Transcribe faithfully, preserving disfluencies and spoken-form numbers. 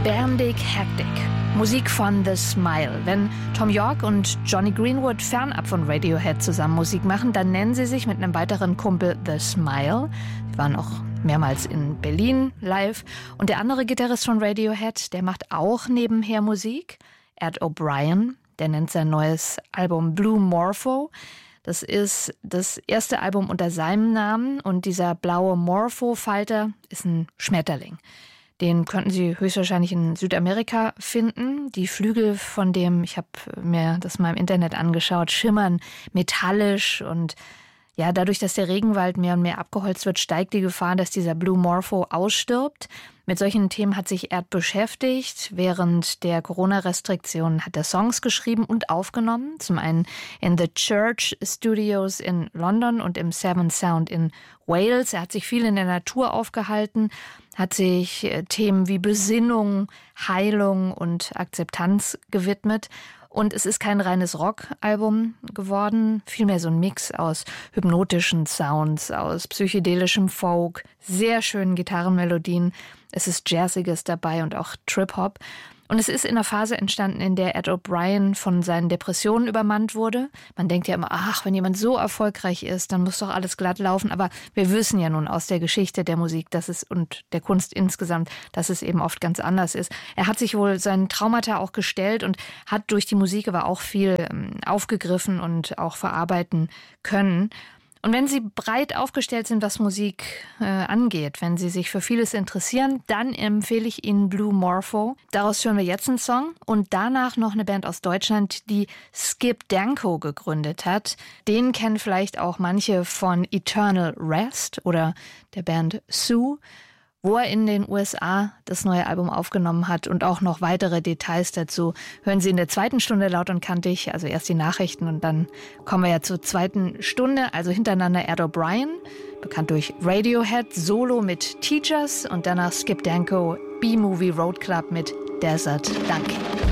Bändig Hektik. Musik von The Smile. Wenn Thom Yorke und Jonny Greenwood fernab von Radiohead zusammen Musik machen, dann nennen sie sich mit einem weiteren Kumpel The Smile. Sie waren auch mehrmals in Berlin live. Und der andere Gitarrist von Radiohead, der macht auch nebenher Musik. Ed O'Brien, der nennt sein neues Album Blue Morpho. Das ist das erste Album unter seinem Namen und dieser blaue Morpho-Falter ist ein Schmetterling. Den könnten Sie höchstwahrscheinlich in Südamerika finden. Die Flügel von dem, ich habe mir das mal im Internet angeschaut, schimmern metallisch und ja, dadurch, dass der Regenwald mehr und mehr abgeholzt wird, steigt die Gefahr, dass dieser Blue Morpho ausstirbt. Mit solchen Themen hat sich Erd beschäftigt. Während der Corona-Restriktionen hat er Songs geschrieben und aufgenommen. Zum einen in The Church Studios in London und im Seven Sound in Wales. Er hat sich viel in der Natur aufgehalten, hat sich Themen wie Besinnung, Heilung und Akzeptanz gewidmet. Und es ist kein reines Rock-Album geworden, vielmehr so ein Mix aus hypnotischen Sounds, aus psychedelischem Folk, sehr schönen Gitarrenmelodien. Es ist Jazziges dabei und auch Trip-Hop. Und es ist in einer Phase entstanden, in der Ed O'Brien von seinen Depressionen übermannt wurde. Man denkt ja immer, ach, wenn jemand so erfolgreich ist, dann muss doch alles glatt laufen. Aber wir wissen ja nun aus der Geschichte der Musik, dass es und der Kunst insgesamt, dass es eben oft ganz anders ist. Er hat sich wohl seinen Traumata auch gestellt und hat durch die Musik aber auch viel aufgegriffen und auch verarbeiten können. Und wenn Sie breit aufgestellt sind, was Musik äh, angeht, wenn Sie sich für vieles interessieren, dann empfehle ich Ihnen Blue Morpho. Daraus hören wir jetzt einen Song und danach noch eine Band aus Deutschland, die Skip Danko gegründet hat. Den kennen vielleicht auch manche von Eternal Rest oder der Band Sue, wo er in den U S A das neue Album aufgenommen hat und auch noch weitere Details dazu hören Sie in der zweiten Stunde Laut und Kantig, also erst die Nachrichten und dann kommen wir ja zur zweiten Stunde, also hintereinander Ed O'Brien, bekannt durch Radiohead, Solo mit Teachers und danach Skip Danko, B-Movie Road Club mit Desert Donkey.